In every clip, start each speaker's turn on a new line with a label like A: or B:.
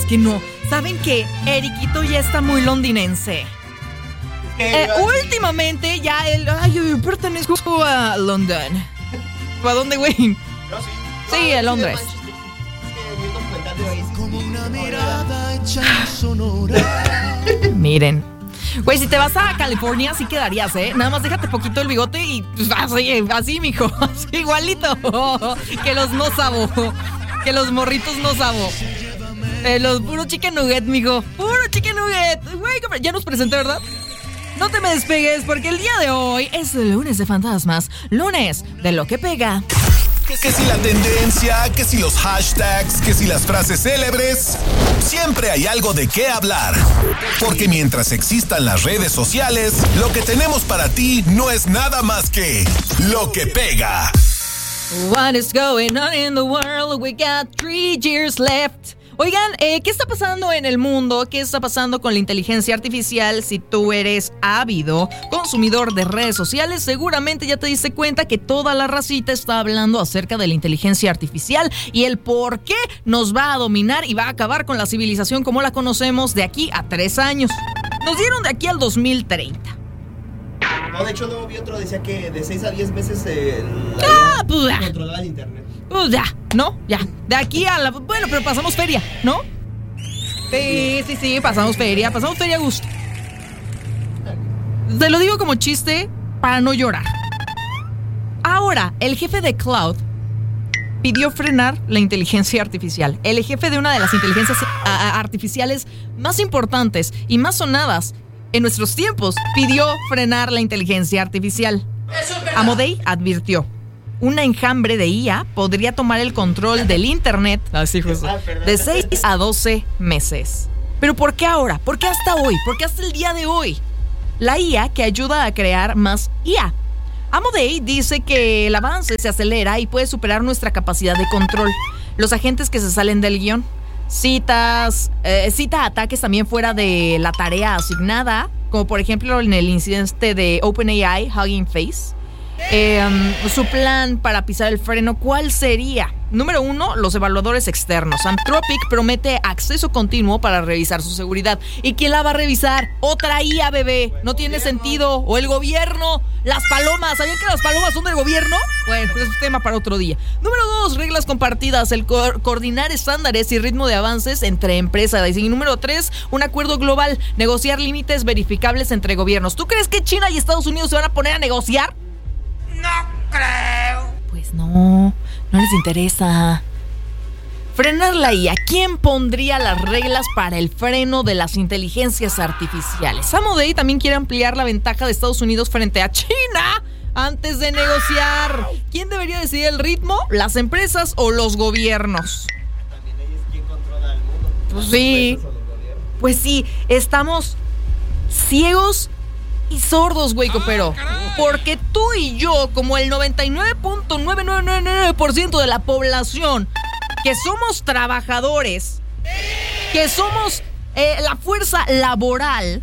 A: que no. ¿Saben qué? Eriquito ya está muy londinense. Últimamente ya yo pertenezco a London. ¿A dónde, güey?
B: Yo sí.
A: Sí, a Londres.
C: Como una mirada hecha en Sonora.
A: Miren. Güey, si te vas a California, sí quedarías, ¿eh? Nada más déjate poquito el bigote y pues, así, mijo. Así, igualito. Que los no sabo. Que los morritos no sabo. Los puro chicken nugget, mijo. Puro chicken nugget. Güey, ya nos presenté, ¿verdad? No te me despegues porque el día de hoy es el lunes de fantasmas. Lunes de lo que pega.
D: Que si la tendencia, que si los hashtags, que si las frases célebres, siempre hay algo de qué hablar. Porque mientras existan las redes sociales, lo que tenemos para ti no es nada más que lo que pega.
A: What is going on in the world? We got 3 years left. Oigan, ¿qué está pasando en el mundo? ¿Qué está pasando con la inteligencia artificial? Si tú eres ávido consumidor de redes sociales, seguramente ya te diste cuenta que toda la racita está hablando acerca de la inteligencia artificial y el por qué nos va a dominar y va a acabar con la civilización como la conocemos de aquí a 3 años. Nos dieron de aquí al 2030.
B: No, de hecho no vi otro, decía que de 6 a 10 meses controlaba el internet.
A: Pues ya, ¿no? Ya. De aquí a la... Bueno, pero pasamos feria, ¿no? Sí, pasamos feria a gusto. Te lo digo como chiste para no llorar. Ahora, el jefe de Cloud pidió frenar la inteligencia artificial. El jefe de una de las inteligencias artificiales más importantes y más sonadas en nuestros tiempos pidió frenar la inteligencia artificial. Amodei advirtió: una enjambre de IA podría tomar el control del internet de 6 a 12 meses. ¿Pero por qué ahora? ¿Por qué hasta hoy? ¿Por qué hasta el día de hoy? La IA que ayuda a crear más IA. Amodei dice que el avance se acelera y puede superar nuestra capacidad de control. Los agentes que se salen del guión. Cita ataques también fuera de la tarea asignada, como por ejemplo en el incidente de OpenAI Hugging Face. Su plan para pisar el freno, ¿cuál sería? Número 1, los evaluadores externos. Anthropic promete acceso continuo para revisar su seguridad. ¿Y quién la va a revisar? Otra IA, bebé. No tiene sentido. O el gobierno. Las palomas. ¿Sabían que las palomas son del gobierno? Bueno, es un tema para otro día. Número 2, reglas compartidas. El coordinar estándares y ritmo de avances entre empresas. Y número 3, un acuerdo global. Negociar límites verificables entre gobiernos. ¿Tú crees que China y Estados Unidos se van a poner a negociar?
C: No creo.
A: Pues no les interesa. Frenar la IA. ¿Quién pondría las reglas para el freno de las inteligencias artificiales? Amodei también quiere ampliar la ventaja de Estados Unidos frente a China antes de negociar. ¿Quién debería decidir el ritmo? ¿Las empresas o los gobiernos?
B: También ellos quién controla el mundo.
A: Pues sí. Pues sí, estamos ciegos y sordos, güey, pero porque tú y yo, como el 99.9999% de la población, que somos trabajadores, que somos la fuerza laboral,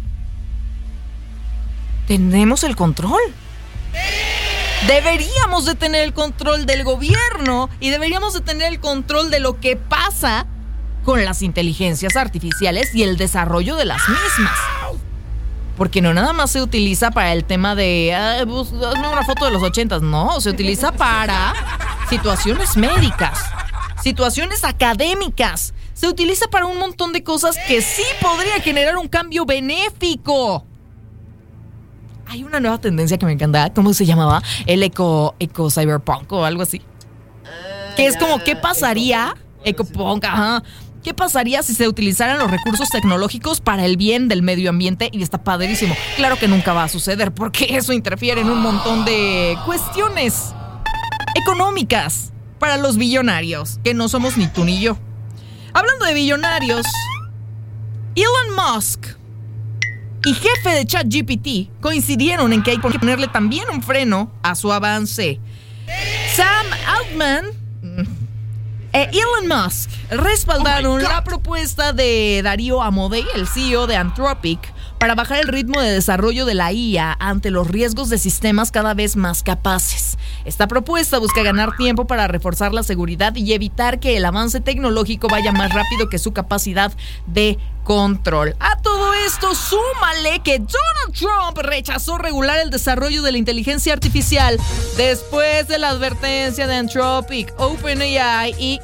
A: tenemos el control. Deberíamos de tener el control del gobierno y deberíamos de tener el control de lo que pasa con las inteligencias artificiales y el desarrollo de las mismas. Porque no nada más se utiliza para el tema de hazme una foto de los 80s, no, se utiliza para situaciones médicas, situaciones académicas, se utiliza para un montón de cosas que sí podría generar un cambio benéfico. Hay una nueva tendencia que me encanta, ¿cómo se llamaba? El eco cyberpunk o algo así. Que es como, ¿qué pasaría? Ecopunk, ajá. ¿Qué pasaría si se utilizaran los recursos tecnológicos para el bien del medio ambiente? Y está padrísimo. Claro que nunca va a suceder porque eso interfiere en un montón de cuestiones económicas para los billonarios, que no somos ni tú ni yo. Hablando de billonarios, Elon Musk y jefe de ChatGPT coincidieron en que hay que ponerle también un freno a su avance. Sam Altman Elon Musk respaldaron la propuesta de Darío Amodei, el CEO de Anthropic, para bajar el ritmo de desarrollo de la IA ante los riesgos de sistemas cada vez más capaces. Esta propuesta busca ganar tiempo para reforzar la seguridad y evitar que el avance tecnológico vaya más rápido que su capacidad de control. A todo esto, súmale que Donald Trump rechazó regular el desarrollo de la inteligencia artificial después de la advertencia de Anthropic, OpenAI y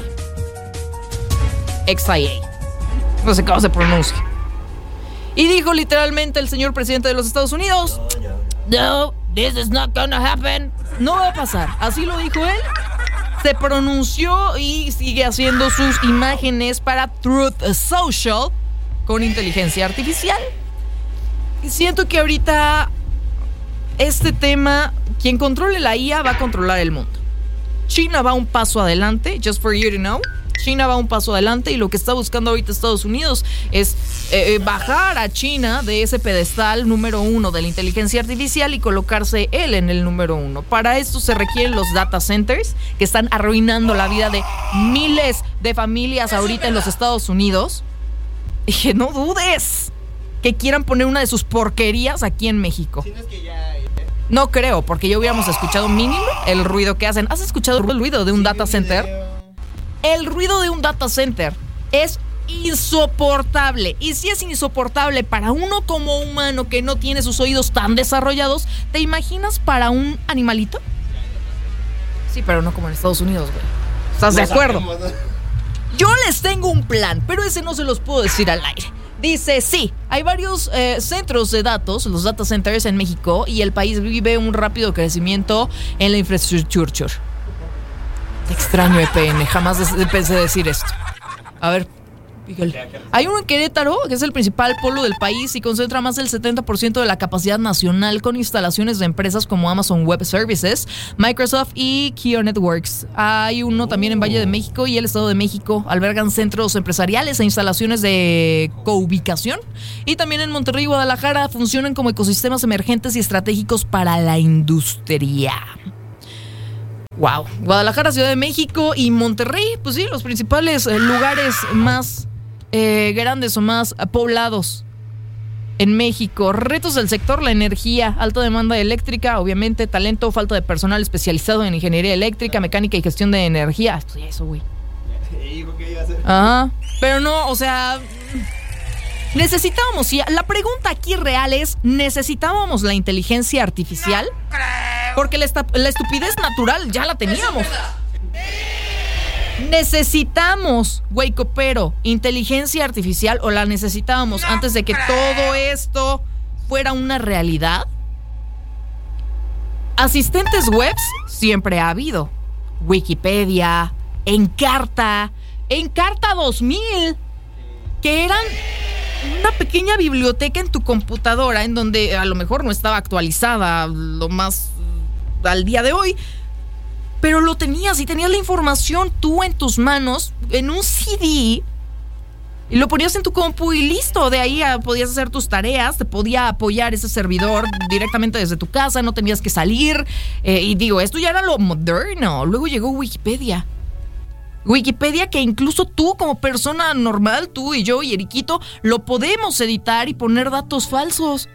A: XIA. No sé cómo se pronuncia. Y dijo literalmente el señor presidente de los Estados Unidos: No, this is not gonna happen. No va a pasar. Así lo dijo él. Se pronunció y sigue haciendo sus imágenes para Truth Social con inteligencia artificial. Y siento que ahorita este tema, quien controle la IA va a controlar el mundo. China va un paso adelante, just for you to know. China va un paso adelante y lo que está buscando ahorita Estados Unidos es bajar a China de ese pedestal número 1 de la inteligencia artificial y colocarse él en el número 1. Para esto se requieren los data centers que están arruinando la vida de miles de familias ahorita en los Estados Unidos. Y que no dudes que quieran poner una de sus porquerías aquí en México. No creo, porque ya hubiéramos escuchado mínimo el ruido que hacen. ¿Has escuchado el ruido de un data center? El ruido de un data center es insoportable. Y si es insoportable para uno como humano que no tiene sus oídos tan desarrollados, ¿te imaginas para un animalito? Sí, pero no como en Estados Unidos, güey. ¿Estás de acuerdo? Yo les tengo un plan, pero ese no se los puedo decir al aire. Dice, sí, hay varios centros de datos, los data centers en México, y el país vive un rápido crecimiento en la infraestructura. Extraño EPN, jamás pensé decir esto. A ver, Miguel. Hay uno en Querétaro, que es el principal polo del país y concentra más del 70% de la capacidad nacional con instalaciones de empresas como Amazon Web Services, Microsoft y Kio Networks. Hay uno también en Valle de México y el Estado de México. Albergan centros empresariales e instalaciones de coubicación. Y también en Monterrey y Guadalajara funcionan como ecosistemas emergentes y estratégicos para la industria. Wow, Guadalajara, Ciudad de México y Monterrey, pues sí, los principales lugares más grandes o más poblados en México. Retos del sector: la energía, alta demanda eléctrica, obviamente, talento, falta de personal especializado en ingeniería eléctrica, mecánica y gestión de energía. Estudia eso, güey. Ajá, pero no, o sea, necesitábamos, la pregunta aquí real es, ¿necesitábamos la inteligencia artificial? Porque la estupidez natural ya la teníamos. ¿Necesitamos, güey copero, inteligencia artificial o la necesitábamos antes de que todo esto fuera una realidad? Asistentes webs siempre ha habido. Wikipedia, Encarta 2000, que eran una pequeña biblioteca en tu computadora en donde a lo mejor no estaba actualizada lo más al día de hoy, pero lo tenías y tenías la información tú en tus manos en un CD y lo ponías en tu compu y listo. De ahí podías hacer tus tareas, te podía apoyar ese servidor directamente desde tu casa, no tenías que salir. Y digo, esto ya era lo moderno. Luego llegó Wikipedia, que incluso tú como persona normal, tú y yo y Eriquito, lo podemos editar y poner datos falsos.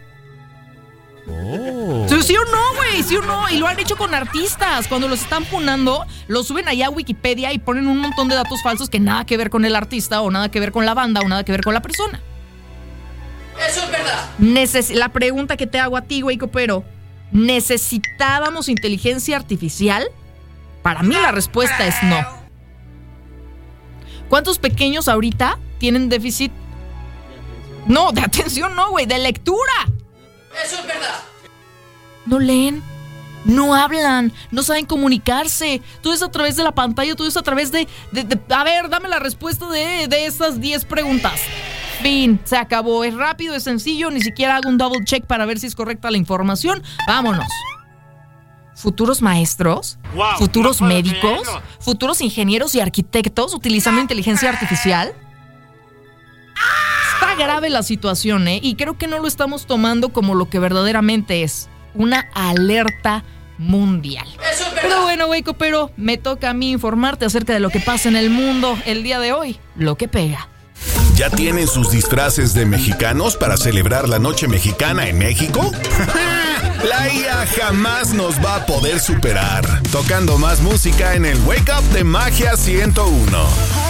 A: Oh. ¿Sí o no, güey? ¿Sí o no? Y lo han hecho con artistas. Cuando los están funando, lo suben allá a Wikipedia y ponen un montón de datos falsos que nada que ver con el artista, o nada que ver con la banda, o nada que ver con la persona.
E: Eso es verdad.
A: La pregunta que te hago a ti, güey copero: ¿necesitábamos inteligencia artificial? Para mí la respuesta es no. ¿Cuántos pequeños ahorita tienen déficit? No, de atención no, güey, de lectura.
E: Eso es verdad.
A: No leen, no hablan, no saben comunicarse. Todo es a través de la pantalla, todo es a través de a ver, dame la respuesta de esas 10 preguntas. Fin, se acabó. Es rápido, es sencillo, ni siquiera hago un double check para ver si es correcta la información. Vámonos. Futuros maestros, wow, futuros médicos, futuros ingenieros y arquitectos utilizando inteligencia artificial. Está grave la situación, y creo que no lo estamos tomando como lo que verdaderamente es: una alerta mundial.
E: Eso es verdad.
A: Pero bueno, güey copero, me toca a mí informarte acerca de lo que pasa en el mundo el día de hoy. Lo que pega.
D: ¿Ya tienen sus disfraces de mexicanos para celebrar la noche mexicana en México? La IA jamás nos va a poder superar. Tocando más música en el Wake Up de Magia 101.